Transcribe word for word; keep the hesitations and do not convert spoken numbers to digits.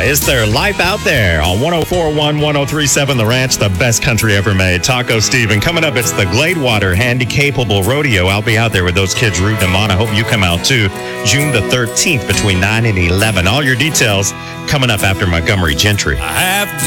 Is there life out there? On one oh four point one, one oh three point seven The Ranch, the best country ever made. Taco Steve. And coming up, it's the Gladewater Handy-Capable Rodeo. I'll be out there with those kids rooting them on. I hope you come out too. June the thirteenth between nine and eleven. All your details coming up after Montgomery Gentry. I have